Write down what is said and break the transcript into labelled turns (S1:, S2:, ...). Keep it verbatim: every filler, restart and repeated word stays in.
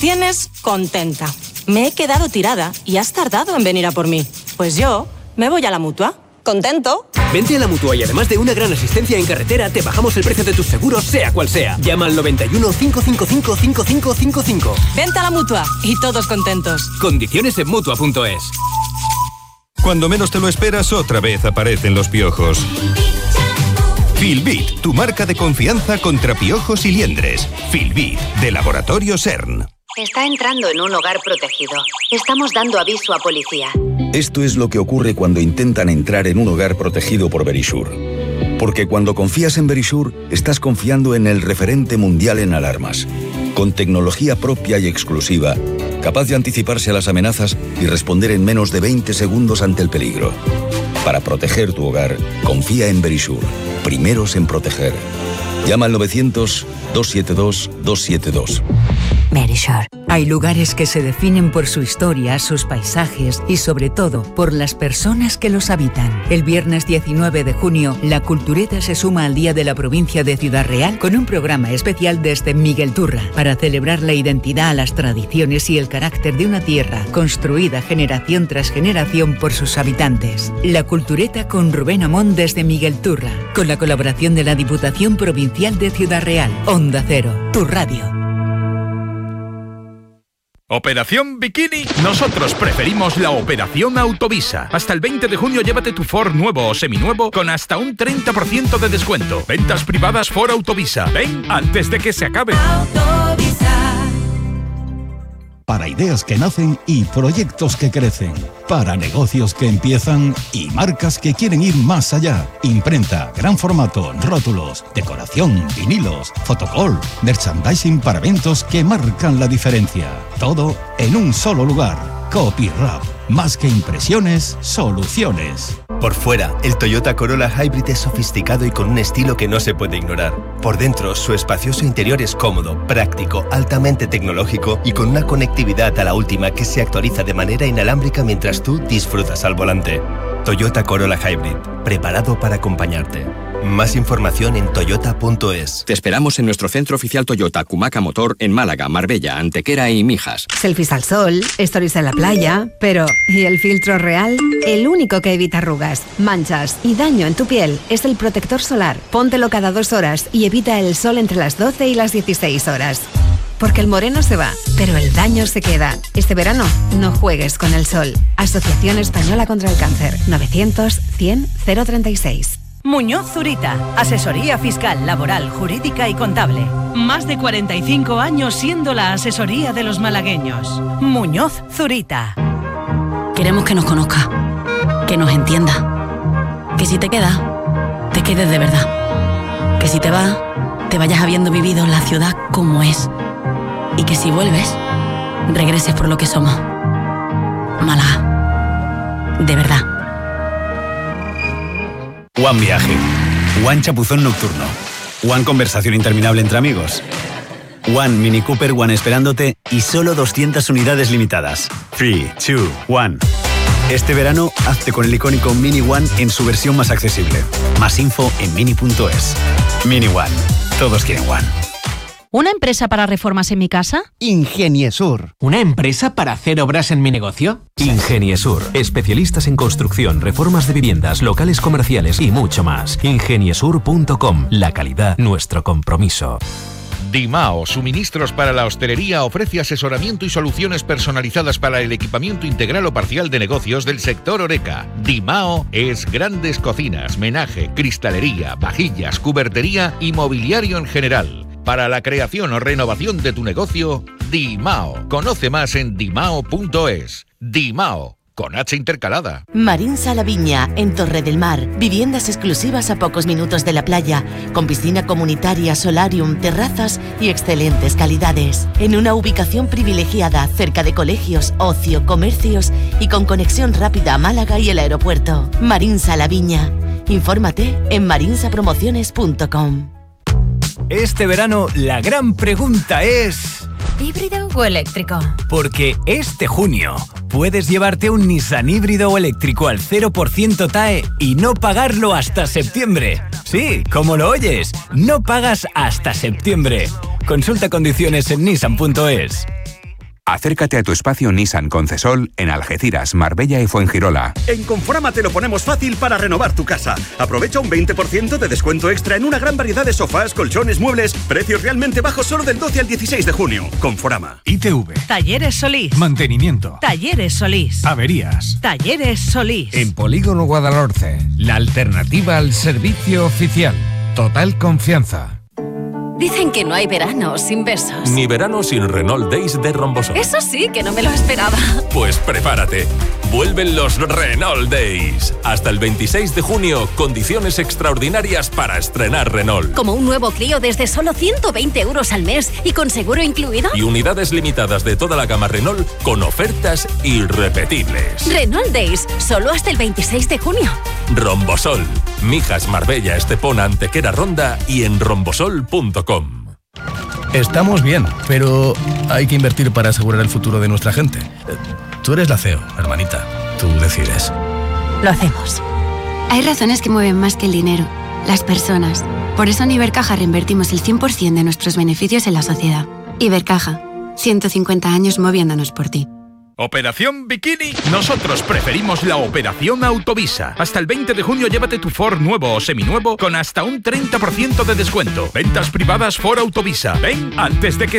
S1: Tienes contenta. Me he quedado tirada y has tardado en venir a por mí. Pues yo me voy a la Mutua. ¿Contento?
S2: Vente a la Mutua y además de una gran asistencia en carretera, te bajamos el precio de tus seguros, sea cual sea. Llama al noventa y uno, cinco cinco cinco, cinco cinco cinco cinco.
S1: Vente a la Mutua y todos contentos.
S2: Condiciones en Mutua punto es.
S3: Cuando menos te lo esperas, otra vez aparecen los piojos. Filbit, tu marca de confianza contra piojos y liendres. Filbit, de Laboratorio CERN.
S4: Está entrando en un hogar protegido. Estamos dando aviso a policía.
S5: Esto es lo que ocurre cuando intentan entrar en un hogar protegido por Verisure. Porque cuando confías en Verisure, estás confiando en el referente mundial en alarmas. Con tecnología propia y exclusiva, capaz de anticiparse a las amenazas y responder en menos de veinte segundos ante el peligro. Para proteger tu hogar, confía en Verisure. Primeros en proteger. Llama al novecientos, doscientos setenta y dos, doscientos setenta y dos.
S6: Verisure. Hay lugares que se definen por su historia, sus paisajes y sobre todo por las personas que los habitan. El viernes diecinueve de junio, la Cultureta se suma al Día de la Provincia de Ciudad Real con un programa especial desde Miguel Turra para celebrar la identidad, las tradiciones y el carácter de una tierra construida generación tras generación por sus habitantes. La Cultureta con Rubén Amón desde Miguel Turra, con la colaboración de la Diputación Provincial de Ciudad Real. Onda Cero, tu radio.
S7: ¿Operación Bikini? Nosotros preferimos la Operación Autovisa. Hasta el veinte de junio llévate tu Ford nuevo o seminuevo con hasta un treinta por ciento de descuento. Ventas privadas Ford Autovisa. Ven antes de que se acabe.
S8: Autovisa. Para ideas que nacen y proyectos que crecen. Para negocios que empiezan y marcas que quieren ir más allá. Imprenta, gran formato, rótulos, decoración, vinilos, fotocall, merchandising para eventos que marcan la diferencia. Todo en un solo lugar. Copyrap. Más que impresiones, soluciones.
S9: Por fuera, el Toyota Corolla Hybrid es sofisticado y con un estilo que no se puede ignorar. Por dentro, su espacioso interior es cómodo, práctico, altamente tecnológico y con una conectividad a la última que se actualiza de manera inalámbrica mientras tú disfrutas al volante. Toyota Corolla Hybrid, preparado para acompañarte. Más información en toyota punto es.
S10: Te esperamos en nuestro centro oficial Toyota Cumaca Motor en Málaga, Marbella, Antequera y Mijas.
S11: Selfies al sol, stories en la playa, pero ¿y el filtro real? El único que evita arrugas, manchas y daño en tu piel es el protector solar. Póntelo cada dos horas y evita el sol entre las doce y las dieciséis horas. Porque el moreno se va, pero el daño se queda. Este verano, no juegues con el sol. Asociación Española contra el Cáncer. novecientos, cien, cero treinta y seis.
S12: Muñoz Zurita, asesoría fiscal, laboral, jurídica y contable. Más de cuarenta y cinco años siendo la asesoría de los malagueños. Muñoz Zurita.
S13: Queremos que nos conozca, que nos entienda, que si te quedas, te quedes de verdad, que si te vas, te vayas habiendo vivido la ciudad como es y que si vuelves, regreses por lo que somos. Málaga, de verdad.
S14: One Viaje, One Chapuzón Nocturno, One Conversación Interminable entre amigos, One Mini Cooper One esperándote y solo doscientas unidades limitadas. three, two, one. Este verano, hazte con el icónico Mini One en su versión más accesible. Más info en mini punto es. Mini One. Todos quieren One.
S15: ¿Una empresa para reformas en mi casa?
S16: Ingeniesur.
S17: ¿Una empresa para hacer obras en mi negocio?
S18: Ingeniesur. Especialistas en construcción, reformas de viviendas, locales comerciales y mucho más. ingeniesur punto com. La calidad, nuestro compromiso.
S7: Dimao, suministros para la hostelería, ofrece asesoramiento y soluciones personalizadas para el equipamiento integral o parcial de negocios del sector Horeca. Dimao es grandes cocinas, menaje, cristalería, vajillas, cubertería y mobiliario en general. Para la creación o renovación de tu negocio, Dimao. Conoce más en dimao punto es. Dimao, con H intercalada.
S19: Marinsa La Viña, en Torre del Mar. Viviendas exclusivas a pocos minutos de la playa, con piscina comunitaria, solarium, terrazas y excelentes calidades. En una ubicación privilegiada, cerca de colegios, ocio, comercios y con conexión rápida a Málaga y el aeropuerto. Marinsa La Viña. Infórmate en marinsa promociones punto com.
S20: Este verano la gran pregunta es...
S21: ¿híbrido o eléctrico?
S20: Porque este junio puedes llevarte un Nissan híbrido o eléctrico al cero por ciento T A E y no pagarlo hasta septiembre. Sí, como lo oyes, no pagas hasta septiembre. Consulta condiciones en nissan punto es.
S16: Acércate a tu espacio Nissan Concesol en Algeciras, Marbella y Fuengirola.
S22: En Conforama te lo ponemos fácil para renovar tu casa. Aprovecha un veinte por ciento de descuento extra en una gran variedad de sofás, colchones, muebles. Precios realmente bajos solo del doce al dieciséis de junio. Conforama.
S17: I T V.
S12: Talleres Solís.
S17: Mantenimiento.
S12: Talleres Solís.
S17: Averías.
S12: Talleres Solís.
S23: En Polígono Guadalhorce, la alternativa al servicio oficial. Total confianza.
S24: Dicen que no hay verano sin besos.
S25: Ni verano sin Renault Days de Rombosol.
S24: Eso sí, que no me lo esperaba.
S25: Pues prepárate. Vuelven los Renault Days. Hasta el veintiséis de junio, condiciones extraordinarias para estrenar Renault.
S24: Como un nuevo Clio desde solo ciento veinte euros al mes y con seguro incluido.
S25: Y unidades limitadas de toda la gama Renault con ofertas irrepetibles.
S24: Renault Days, solo hasta el veintiséis de junio.
S25: Rombosol. Mijas, Marbella, Estepona, Antequera, Ronda y en rombosol punto com.
S26: Estamos bien, pero hay que invertir para asegurar el futuro de nuestra gente. Tú eres la C E O, hermanita. Tú decides.
S24: Lo hacemos.
S27: Hay razones que mueven más que el dinero, las personas. Por eso en Ibercaja reinvertimos el cien por ciento de nuestros beneficios en la sociedad. Ibercaja, ciento cincuenta años moviéndonos por ti.
S28: ¿Operación Bikini? Nosotros preferimos la Operación Autovisa. Hasta el veinte de junio llévate tu Ford nuevo o seminuevo con hasta un treinta por ciento de descuento. Ventas privadas Ford Autovisa. Ven antes de que